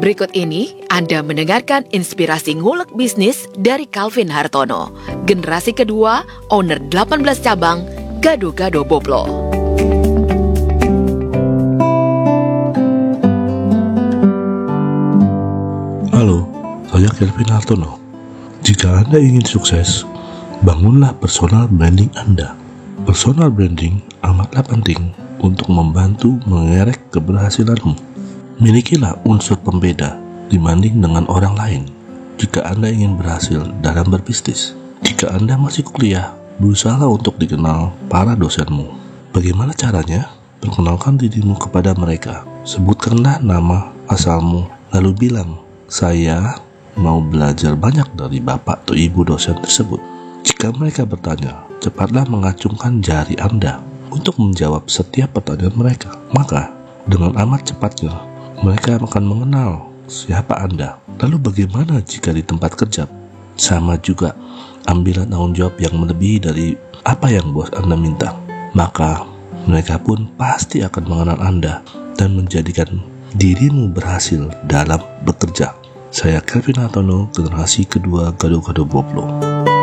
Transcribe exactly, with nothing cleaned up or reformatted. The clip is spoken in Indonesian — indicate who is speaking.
Speaker 1: Berikut ini Anda mendengarkan inspirasi ngulek bisnis dari Calvin Hartono, generasi kedua, owner delapan belas cabang, Gado-Gado Boplo.
Speaker 2: Halo, saya Calvin Hartono. Jika Anda ingin sukses, bangunlah personal branding Anda. Personal branding amatlah penting untuk membantu mengerek keberhasilanmu. Milikilah unsur pembeda dibanding dengan orang lain jika Anda ingin berhasil dalam berbisnis. Jika Anda masih kuliah, berusaha untuk dikenal para dosenmu. Bagaimana caranya? Perkenalkan dirimu kepada mereka. Sebutkanlah nama asalmu, lalu bilang, "Saya mau belajar banyak dari bapak atau ibu dosen tersebut." Jika mereka bertanya, cepatlah mengacungkan jari Anda untuk menjawab setiap pertanyaan mereka. Maka, dengan amat cepatnya, mereka akan mengenal siapa Anda. Lalu bagaimana jika di tempat kerja? Sama juga, ambillah tanggung jawab yang melebihi dari apa yang bos Anda minta. Maka, mereka pun pasti akan mengenal Anda dan menjadikan dirimu berhasil dalam bekerja. Saya Calvin Hartono, generasi kedua Gado-Gado Boplo.